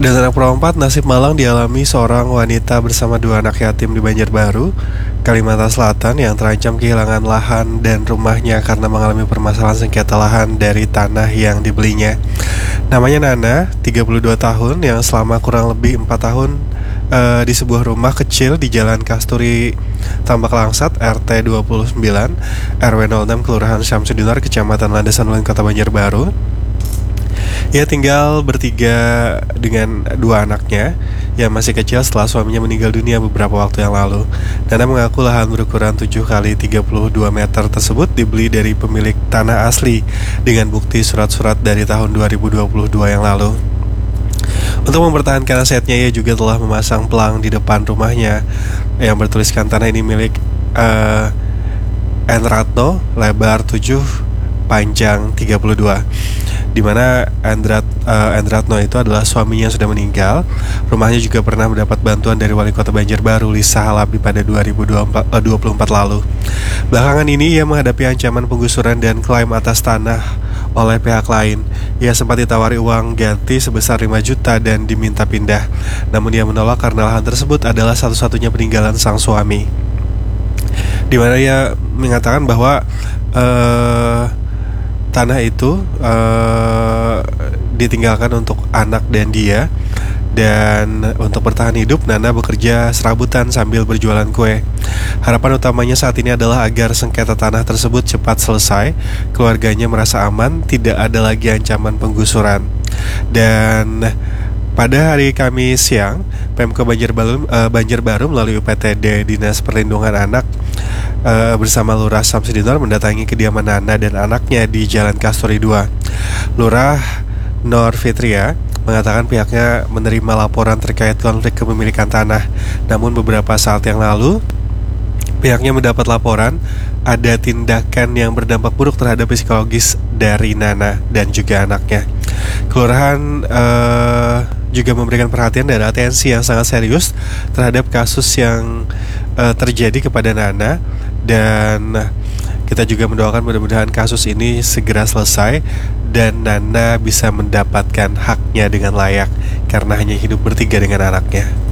Dan anak perempat, nasib malang dialami seorang wanita bersama dua anak yatim di Banjarbaru, Kalimantan Selatan yang terancam kehilangan lahan dan rumahnya karena mengalami permasalahan sengketa lahan dari tanah yang dibelinya. Namanya Nana, 32 tahun, yang selama kurang lebih 4 tahun di sebuah rumah kecil di Jalan Kasturi Tambak Langsat, RT 29, RW 06, Kelurahan Syamsudinar, Kecamatan Landasan Ulin, Kota Banjarbaru. Ia tinggal bertiga dengan dua anaknya yang masih kecil setelah suaminya meninggal dunia beberapa waktu yang lalu. Nana mengaku lahan berukuran 7 kali 32 meter tersebut dibeli dari pemilik tanah asli dengan bukti surat-surat dari tahun 2022 yang lalu. Untuk mempertahankan asetnya, ia juga telah memasang pelang di depan rumahnya yang bertuliskan tanah ini milik Enratno, lebar 7, panjang 32, di mana Endratno itu adalah suaminya yang sudah meninggal. Rumahnya juga pernah mendapat bantuan dari Wali Kota Banjarbaru, Lisa Halabi, pada 2024 lalu. Belakangan ini ia menghadapi ancaman penggusuran dan klaim atas tanah oleh pihak lain. Ia sempat ditawari uang ganti sebesar 5 juta dan diminta pindah. Namun ia menolak karena lahan tersebut adalah satu-satunya peninggalan sang suami, di mana ia mengatakan bahwa tanah itu ditinggalkan untuk anak dan dia. Dan untuk bertahan hidup, Nana bekerja serabutan sambil berjualan kue. Harapan utamanya saat ini adalah agar sengketa tanah tersebut cepat selesai, keluarganya merasa aman, tidak ada lagi ancaman penggusuran. Dan pada hari Kamis siang, Pemko Banjarbaru melalui UPTD Dinas Perlindungan Anak bersama Lurah Syamsudinar mendatangi kediaman Nana dan anaknya di Jalan Kasturi 2. Lurah Nur Fitria mengatakan pihaknya menerima laporan terkait konflik kepemilikan tanah. Namun beberapa saat yang lalu, pihaknya mendapat laporan ada tindakan yang berdampak buruk terhadap psikologis dari Nana dan juga anaknya. Kelurahan juga memberikan perhatian dan atensi yang sangat serius terhadap kasus yang terjadi kepada Nana. Dan kita juga mendoakan mudah-mudahan kasus ini segera selesai dan Nana bisa mendapatkan haknya dengan layak, karena hanya hidup bertiga dengan anaknya.